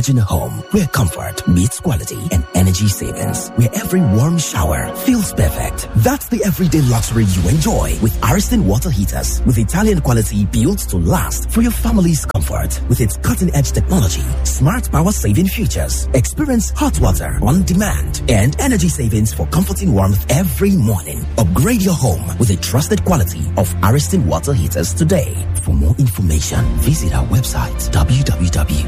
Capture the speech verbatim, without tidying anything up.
Imagine a home where comfort meets quality and energy savings, where every warm shower feels perfect. That's the everyday luxury you enjoy with Ariston water heaters, with Italian quality built to last for your family's comfort. With its cutting-edge technology, smart power-saving features, experience hot water on demand, and energy savings for comforting warmth every morning. Upgrade your home with a trusted quality of Ariston water heaters today. For more information, visit our website w w w